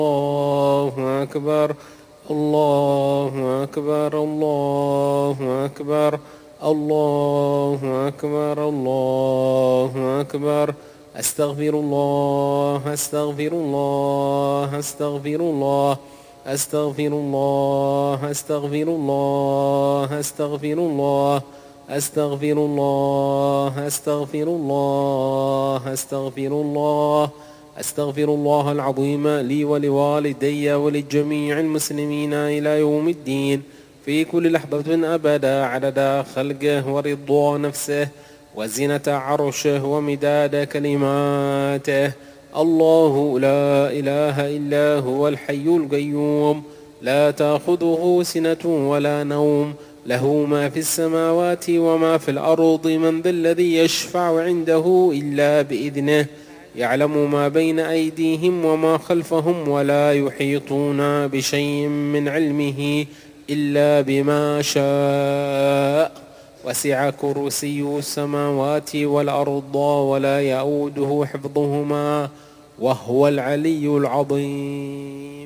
الله أكبر الله أكبر الله أكبر الله أكبر الله أكبر. أستغفر الله أستغفر الله أستغفر الله أستغفر الله أستغفر الله أستغفر الله أستغفر الله أستغفر الله أستغفر الله أستغفر الله العظيم لي ولوالدي ولجميع المسلمين إلى يوم الدين في كل لحظة أبدا عدد خلقه ورضا نفسه وزنة عرشه ومداد كلماته. الله لا إله إلا هو الحي القيوم لا تأخذه سنة ولا نوم له ما في السماوات وما في الأرض. من ذا الذي يشفع عنده إلا بإذنه يعلم ما بين أيديهم وما خلفهم ولا يحيطون بشيء من علمه إلا بما شاء. وسع كرسي السماوات والأرض ولا يؤوده حفظهما وهو العلي العظيم.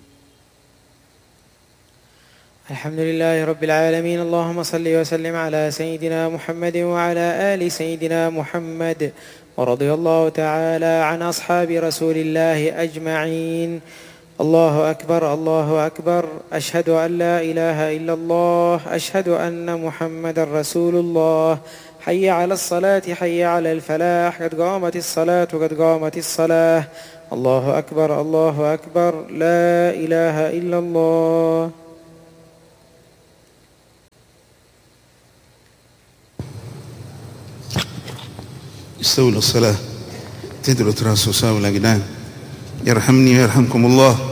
الحمد لله رب العالمين. اللهم صل وسلم على سيدنا محمد وعلى آل سيدنا محمد، ورضي الله تعالى عن أصحاب رسول الله أجمعين. الله أكبر الله أكبر. أشهد أن لا إله إلا الله، أشهد أن محمد رسول الله. حي على الصلاة حي على الفلاح، قد قامت الصلاة قد قامت الصلاة. الله أكبر الله أكبر. لا إله إلا الله. استولوا الصلاة تدروا تراسوا ساوي الأقدام. يرحمني ويرحمكم الله.